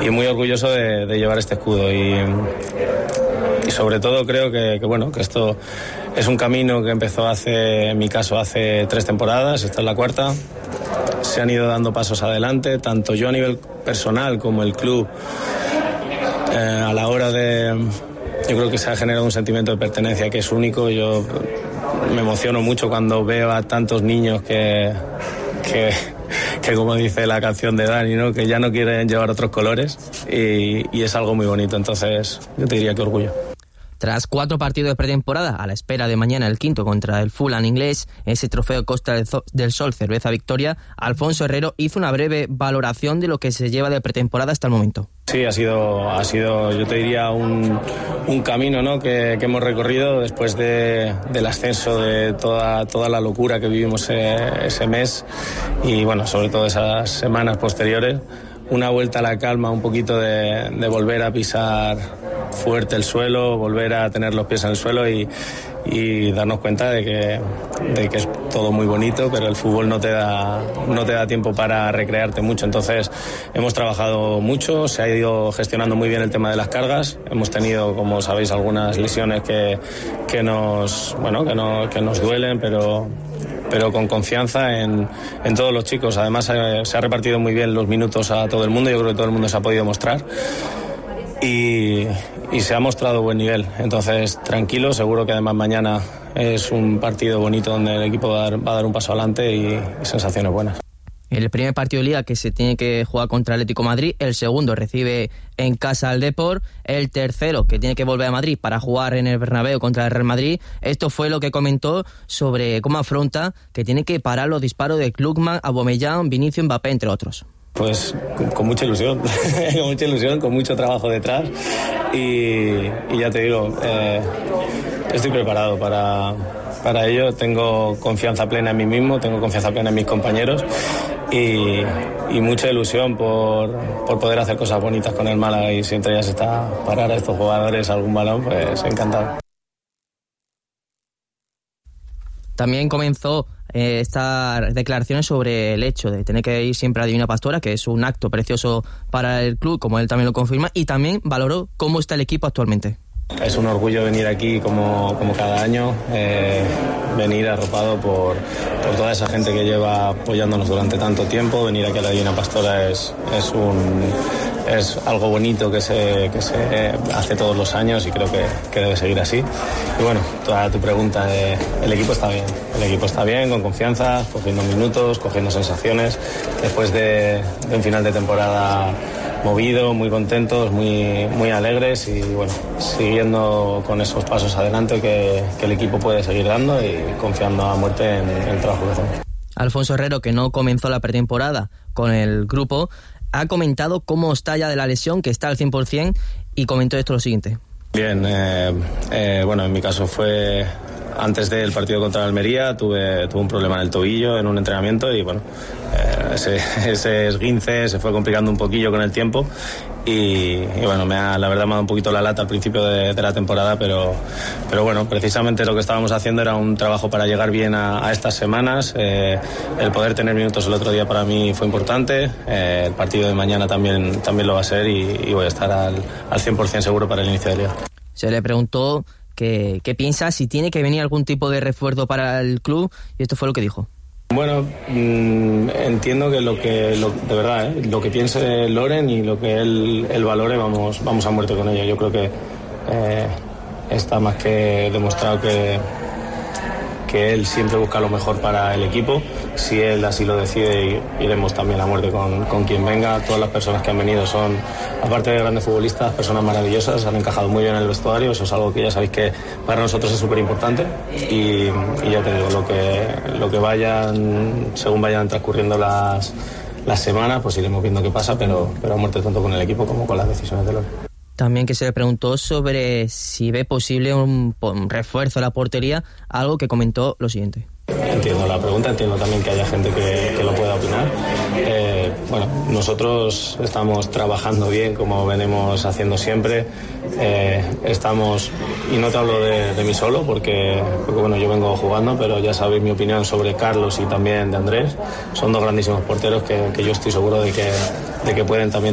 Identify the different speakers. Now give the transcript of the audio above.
Speaker 1: muy orgulloso de llevar este escudo y sobre todo creo que esto es un camino que empezó en mi caso hace 3 temporadas, esta es la 4ª. Se han ido dando pasos adelante, tanto yo a nivel personal como el club, a la hora yo creo que se ha generado un sentimiento de pertenencia que es único. Yo me emociono mucho cuando veo a tantos niños que como dice la canción de Dani, ¿no? Que ya no quieren llevar otros colores y es algo muy bonito, entonces yo te diría que orgullo.
Speaker 2: Tras 4 partidos de pretemporada, a la espera de mañana el 5º contra el Fulham inglés, ese trofeo Costa del Sol Cerveza Victoria, Alfonso Herrero hizo una breve valoración de lo que se lleva de pretemporada hasta el momento.
Speaker 1: Sí, ha sido yo te diría un camino, ¿no? que hemos recorrido después del ascenso, de toda la locura que vivimos ese mes y bueno, sobre todo esas semanas posteriores. Una vuelta a la calma, un poquito de volver a pisar fuerte el suelo, volver a tener los pies en el suelo y darnos cuenta de que es todo muy bonito, pero el fútbol no te da tiempo para recrearte mucho. Entonces hemos trabajado mucho, se ha ido gestionando muy bien el tema de las cargas. Hemos tenido, como sabéis, algunas lesiones que nos duelen, pero con confianza en todos los chicos. Además se ha repartido muy bien los minutos a todo el mundo, yo creo que todo el mundo se ha podido mostrar y se ha mostrado buen nivel, entonces tranquilo, seguro que además mañana es un partido bonito donde el equipo va a dar un paso adelante y sensaciones buenas.
Speaker 2: El primer partido de Liga que se tiene que jugar contra Atlético de Madrid, el segundo recibe en casa al Depor, el tercero que tiene que volver a Madrid para jugar en el Bernabéu contra el Real Madrid. Esto fue lo que comentó sobre cómo afronta que tiene que parar los disparos de Klugman, Aubameyang, Vinicius, Mbappé, entre otros.
Speaker 1: Pues con mucha ilusión, con mucho trabajo detrás y ya te digo, estoy preparado para ello, tengo confianza plena en mí mismo, tengo confianza plena en mis compañeros y mucha ilusión por poder hacer cosas bonitas con el Málaga y si entre ellas está parar a estos jugadores algún balón, pues encantado.
Speaker 2: También comenzó estas declaraciones sobre el hecho de tener que ir siempre a Divina Pastora, que es un acto precioso para el club, como él también lo confirma, y también valoró cómo está el equipo actualmente.
Speaker 1: Es un orgullo venir aquí como cada año, venir arropado por toda esa gente que lleva apoyándonos durante tanto tiempo. Venir aquí a la Divina Pastora es algo bonito que se hace todos los años y creo que debe seguir así. Y bueno, toda tu pregunta, el equipo está bien, con confianza, cogiendo minutos, cogiendo sensaciones, después de un final de temporada movido, muy contentos, muy alegres y bueno, siguiendo con esos pasos adelante que el equipo puede seguir dando y confiando a muerte en el trabajo que hacemos.
Speaker 2: Alfonso Herrero, que no comenzó la pretemporada con el grupo, ha comentado cómo está ya de la lesión, que está al 100%, y comentó esto lo siguiente. Bien,
Speaker 1: bueno, en mi caso fue antes del partido contra Almería, tuve un problema en el tobillo en un entrenamiento y bueno, ese esguince se fue complicando un poquillo con el tiempo y bueno, la verdad me ha dado un poquito la lata al principio de la temporada, pero bueno, precisamente lo que estábamos haciendo era un trabajo para llegar bien a estas semanas. El poder tener minutos el otro día para mí fue importante, el partido de mañana también lo va a ser y voy a estar al 100% seguro para el inicio de Liga.
Speaker 2: Se le preguntó ¿qué piensa? Si tiene que venir algún tipo de refuerzo para el club, y esto fue lo que dijo.
Speaker 1: Bueno, entiendo que de verdad, lo que piense Loren y lo que él valore, vamos a muerte con ello. Yo creo que está más que demostrado que él siempre busca lo mejor para el equipo. Si él así lo decide, iremos también a muerte con quien venga. Todas las personas que han venido son, aparte de grandes futbolistas, personas maravillosas, han encajado muy bien en el vestuario. Eso es algo que ya sabéis que para nosotros es súper importante y ya te digo, lo que según vayan transcurriendo las semanas, pues iremos viendo qué pasa, pero a muerte tanto con el equipo como con las decisiones de Loren.
Speaker 2: También que se le preguntó sobre si ve posible un refuerzo a la portería, algo que comentó lo siguiente.
Speaker 1: Entiendo la pregunta, entiendo también que haya gente que lo pueda opinar. Bueno, nosotros estamos trabajando bien como venimos haciendo siempre. Estamos, y no te hablo de mí solo porque bueno, yo vengo jugando, pero ya sabéis mi opinión sobre Carlos y también de Andrés. Son dos grandísimos porteros que yo estoy seguro de que pueden también